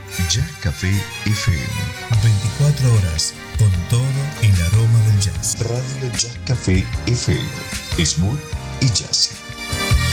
Jazz Café FM. 24 horas con todo el aroma del jazz. Radio Jazz Café FM. Smooth y jazzy.